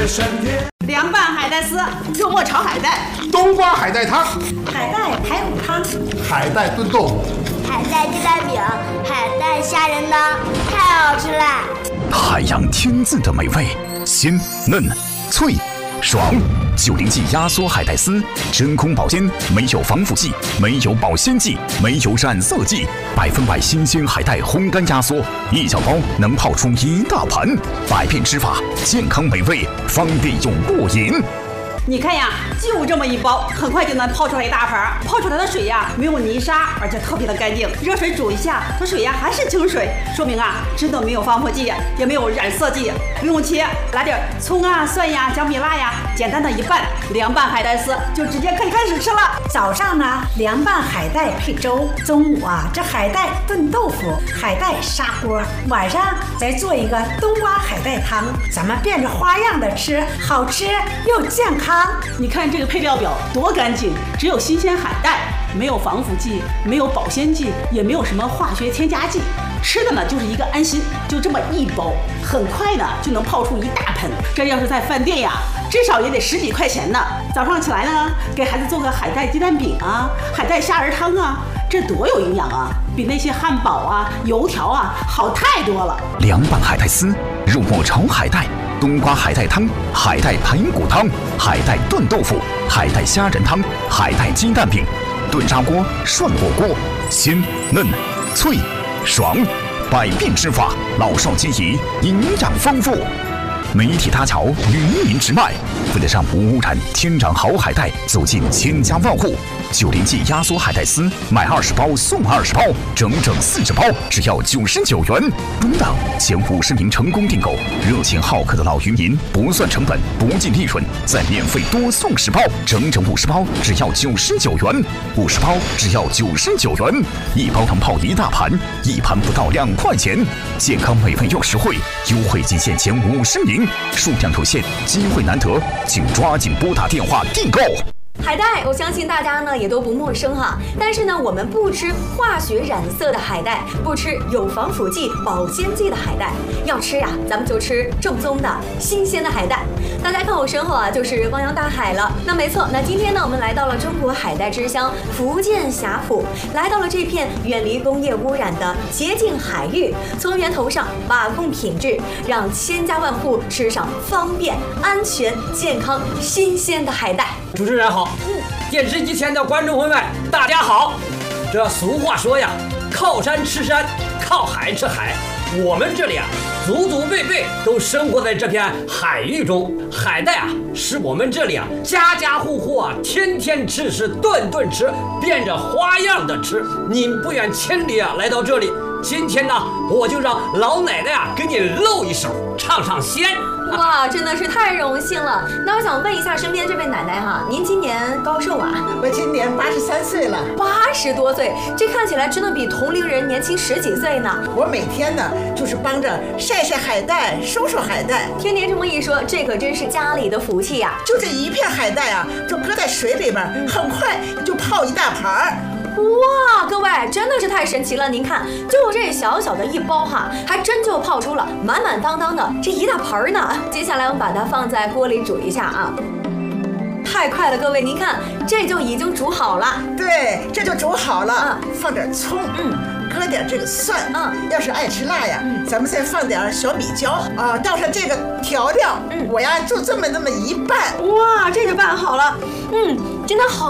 凉拌海带丝、肉末炒海带、 冬瓜海带汤、 海带排骨汤、 海带炖豆腐、 海带鸡蛋饼、海带虾仁汤，太好吃了！ 海洋天赠的美味，鲜嫩脆爽。90记压缩海带丝，真空保鲜，没有防腐剂，没有保鲜剂，没有染色剂，100%新鲜海带烘干压缩，一小包能泡出一大盘，百变吃法，健康美味，方便又过瘾。 你看呀，就这么一包，很快就能泡出来一大盘。泡出来的水呀，没有泥沙，而且特别的干净。热水煮一下，这水呀还是清水，说明啊，真的没有防腐剂，也没有染色剂。不用切，来点葱啊、蒜呀、姜米辣呀，简单的一拌，凉拌海带丝就直接可以开始吃了。 早上呢，凉拌海带配粥；中午啊，这海带炖豆腐、海带砂锅；晚上再做一个冬瓜海带汤。咱们变着花样的吃，好吃又健康。 你看这个配料表多干净，只有新鲜海带，没有防腐剂，没有保鲜剂，也没有什么化学添加剂。吃的呢就是一个安心，就这么一包，很快呢就能泡出一大盆。这要是在饭店呀，至少也得10几块钱呢。早上起来呢，给孩子做个海带鸡蛋饼啊，海带虾仁汤啊，这多有营养啊，比那些汉堡啊、油条啊好太多了。 凉拌海带丝、肉末炒海带、冬瓜海带汤、海带排骨汤、海带炖豆腐、海带虾仁汤、海带鸡蛋饼、炖砂锅、涮火锅，鲜嫩脆爽，百变吃法，老少皆宜，营养丰富。媒体搭桥，渔民直卖，为了让无污染、天然好海带走进千家万户，90记压缩海带丝，买20包送20包，整整40包，只要99元。中档前50名成功订购，热情好客的老渔民不算成本，不计利润，再免费多送10包，整整50包，只要99元，50包只要99元，一包能泡一大盘，一盘不到2块钱，健康美味又实惠，优惠仅限前50名。数量有限，机会难得，请抓紧拨打电话订购。 海带，我相信大家呢也都不陌生哈。但是呢，我们不吃化学染色的海带，不吃有防腐剂、保鲜剂的海带，要吃呀，咱们就吃正宗的新鲜的海带。大家看我身后啊，就是汪洋大海了。那没错，那今天呢，我们来到了中国海带之乡福建霞浦，来到了这片远离工业污染的洁净海域，从源头上把控品质，让千家万户吃上方便、安全、健康、新鲜的海带。 主持人好，电视机前的观众朋友们，大家好。这俗话说呀，靠山吃山，靠海吃海。我们这里啊，祖祖辈辈都生活在这片海域中。海带啊，是我们这里啊家家户户啊天天吃，是顿顿吃，变着花样的吃。您不远千里啊来到这里，今天呢，我就让老奶奶啊给你露一手，唱上仙。 哇，真的是太荣幸了。那我想问一下身边这位奶奶哈，您今年高寿啊？ 我今年83岁了 ，80多岁，这看起来真的比同龄人年轻10几岁呢。 我每天呢就是帮着晒晒海带，收收海带。 听您这么一说，这可真是家里的福气呀！ 就这一片海带啊，就搁在水里边，很快就泡一大盘。 哇，各位真的是太神奇了！您看，就这小小的一包哈，还真就泡出了满满当当的这一大盆呢。接下来我们把它放在锅里煮一下啊。太快了，各位，您看这就已经煮好了。 对，这就煮好了。放点葱，搁点这个蒜，要是爱吃辣呀，咱们再放点小米椒啊，倒上这个调料，我呀就这么那么一拌。 哇，这就拌好了，真的好